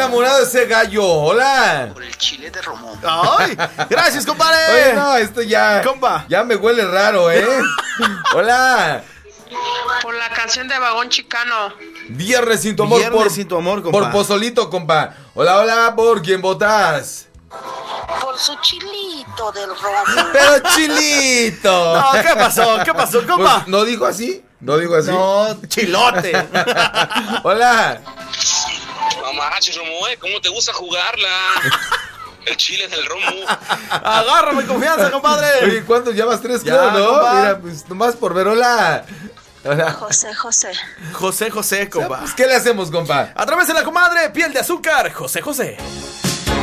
enamorado de ese gallo. Hola. Por el chile de Romo. Ay, gracias, compadre. Oye, no, esto ya. Compa. Ya me huele raro, ¿eh? Hola. Por la canción de Vagón Chicano. Viernes sin tu amor. Viernes sin tu amor, compa. Por Pozolito, compa. Hola, hola, ¿por quién votas? Por su chilito del Romo. Pero chilito. No, ¿qué pasó? ¿Qué pasó, compa? Pues, ¿no dijo así? ¿No dijo así? No, chilote. Hola. Mamá, Romo, ¿cómo te gusta jugarla? El chile del Romo. Agárrame confianza, compadre. Oye, ¿cuántos? Ya vas 3, Ya, creo, ¿no? compa. Mira, pues nomás por ver, hola. Hola. José. José, compa. Pues, ¿qué le hacemos, compa? A través de la comadre, piel de azúcar, José.